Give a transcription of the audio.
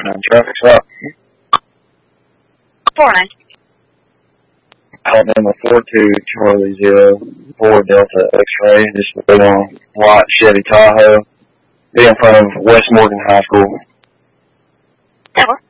traffic stop. 49. Alabama 42 Charlie 04 Delta X-ray. Just a long white Chevy Tahoe. Be in front of West Morgan High School. That works.